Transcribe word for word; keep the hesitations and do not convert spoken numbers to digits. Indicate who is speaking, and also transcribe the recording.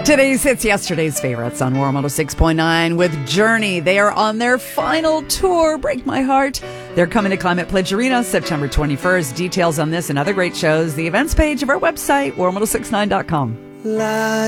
Speaker 1: Today's hits, yesterday's favorites on War one oh six point nine with Journey. They are on their final tour, Break My Heart. They're coming to Climate Pledge Arena September twenty-first. Details on this and other great shows, the events page of our website, war ten sixty-nine dot com.